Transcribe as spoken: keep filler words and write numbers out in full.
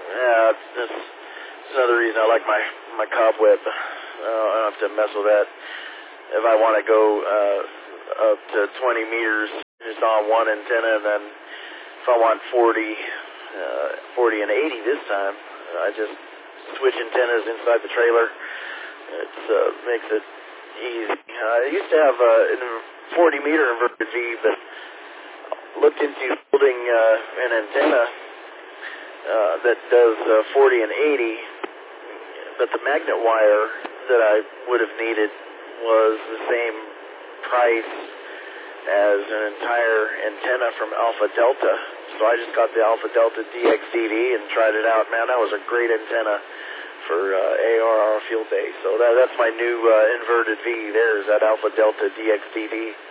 Yeah, it's, it's, it's another reason I like my, my cobweb. Uh, I don't have to mess with that. If I want to go uh, up to twenty meters just on one antenna, and then if I want forty, uh, forty and eighty this time, I just switch antennas inside the trailer. It uh, makes it easy. Uh, I used to have a forty meter inverted V, but looked into building uh, an antenna uh, that does uh, forty and eighty, but the magnet wire that I would have needed was the same price as an entire antenna from Alpha Delta. So I just got the Alpha Delta D X D D and tried it out. Man, that was a great antenna for uh, A R R Field Day. So that, that's my new uh, inverted V there, is that Alpha Delta D X D D.